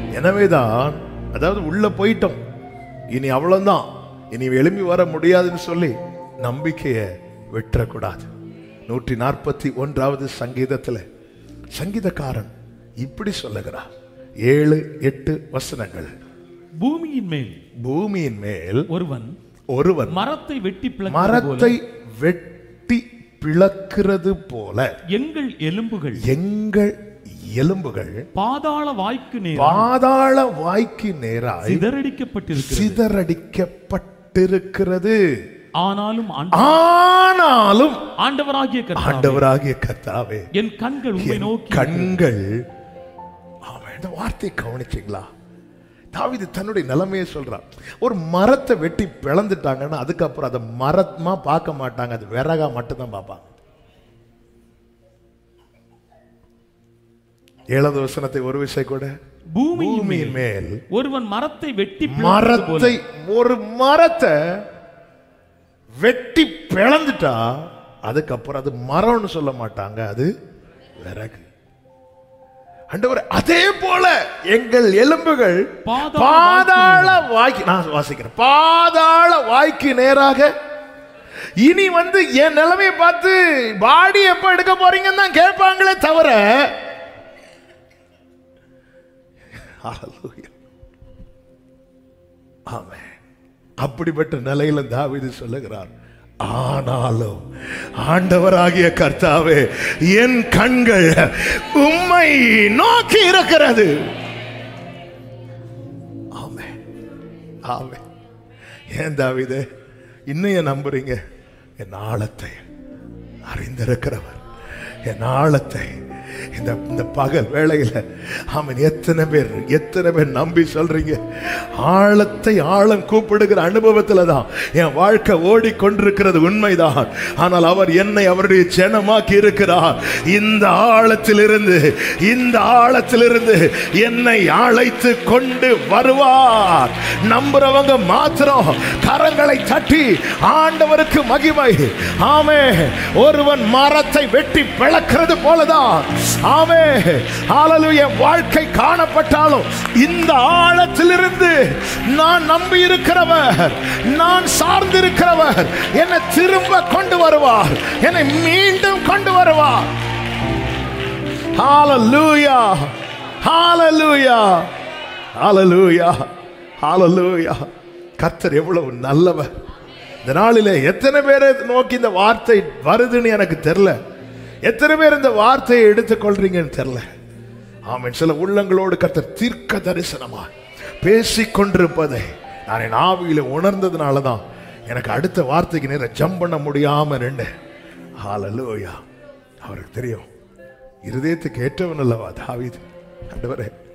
எனவேதான், அதாவது உள்ள போயிட்டோம், இனி அவ்வளவுதான், இனி எழும்பி வர முடியாதுன்னு சொல்லி நம்பிக்கையை வெற்றக்கூடாது. 141வது சங்கீதத்தில் சங்கீதக்காரன் இப்படி சொல்லுகிறார், 7-8 வசனங்கள். பூமியின் மேல் ஒருவன் மரத்தை வெட்டி பிளக்கிறது போல எங்கள் எலும்புகள் பாதாள வாய்க்கு நேராய் சிதறடிக்கப்பட்டிருக்கிறது. ஆனாலும் ஆண்டவராகிய கர்த்தாவே, என் கண்கள் உம்மை நோக்கி. கண்கள், இந்த வார்த்தையை கவனிச்சீங்களா? தாவீது தன்னுடைய நிலைமையை சொல்றான். ஒரு மரத்தை வெட்டி பிளந்துட்டாங்கன்னா அதுக்கப்புறம் அதை மரமா பார்க்க மாட்டாங்க, அது விறகா மட்டும்தான் பார்ப்பாங்க. 7வது வசனத்தை ஒரு விஷயம் கூட, பூமியின் மேல் ஒருவன் மரத்தை வெட்டி பிளந்துட்டா அதுக்கப்புறம் அது மரம்னு சொல்ல மாட்டாங்க, அது விறகு. ஆண்டவரே, அதே போல எங்கள் எலும்புகள் பாதாள வாய்க்கு, நான் வாசிக்கிறேன், பாதாள வாய்க்கு நேராக. இனி என் நிலைமையை பார்த்து பாடி எப்ப எடுக்க போறீங்கன்னு தான் கேட்பாங்களே தவிர, ஆமென், அப்படிப்பட்ட நிலையில தாவீது சொல்லுகிறார், ஆனாலும் ஆண்டவராகிய கர்த்தாவே, என் கண்கள் உம்மை நோக்கி இருக்கிறது. ஆமென், ஆமென். ஏன் தாவீதே இன்னும் நம்புறீங்க? என் ஆழத்தை அறிந்திருக்கிறவர், என் ஆழத்தை இந்த பகல் வேளையில ஆமென் எத்தனை பேர் நம்பி சொல்றீங்க? ஆழம் கூப்பிடுகிற அனுபவத்துல தான் என் வாழ்க்கை ஓடிக்கொண்டிருக்கிறது, உண்மைதான். ஆனால் அவர் என்னை அவருடைய ஜனமாக்கி இருக்கிறார். இந்த ஆழத்திலிருந்து என்னை அழைத்து கொண்டு வருவார். நம்புறவங்க மாத்திரம் கரங்களை தட்டி ஆண்டவருக்கு மகிமை. ஆமென். ஒருவன் மரத்தை வெட்டி பிளக்கிறது போலதான் ஆமென், ஹல்லேலூயா, வாழ்க்கை காணப்பட்டாலும் இந்த ஆழத்திலிருந்து நான் நம்பி இருக்கிறவர், நான் சார்ந்திருக்கிறவர் என்னை திரும்ப கொண்டு வருவார், என்னை மீண்டும் கொண்டு வருவார். ஹல்லேலூயா, ஹல்லேலூயா, ஹல்லேலூயா, ஹல்லேலூயா. கர்த்தர் எவ்வளவு நல்லவர். இந்த நாளிலே எத்தனை பேரை நோக்கி இந்த வார்த்தை வருதுன்னு எனக்கு தெரியல. எத்தனை பேர் இந்த வார்த்தையை எடுத்துக்கொள்றீங்கன்னு தெரியல. ஆமென். சில உள்ளங்களோடு கர்த்தர் தீர்க்க தரிசனமா பேசிக்கொண்டிருப்பதை நான் என் ஆவியில உணர்ந்ததுனாலதான் எனக்கு அடுத்த வார்த்தைக்கு நேரம் ஜம்ப் பண்ண முடியாம நின்றேன். ஹல்லேலூயா. அவருக்கு தெரியும், இருதயத்துக்கு ஏற்றவன் அல்லவா தாவீது. ஆண்டவரே,